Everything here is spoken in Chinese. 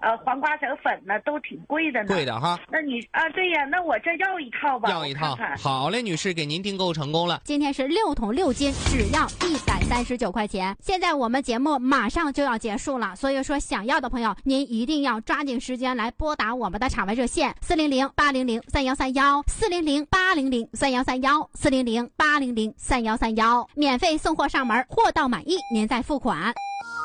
黄瓜籽粉呢，都挺贵的呢。 贵的哈。 那你啊，对呀，那我这要一套吧。 要一套。 我看看好嘞，女士，给您订购成功了。 今天是6桶6斤，只要139块钱。现在我们节目马上就要结束了，所以说想要的朋友，您一定要抓紧时间来拨打我们的场外热线400-800-3131，400-800-3131，400-800-3131，免费送货上门，货到满意您再付款。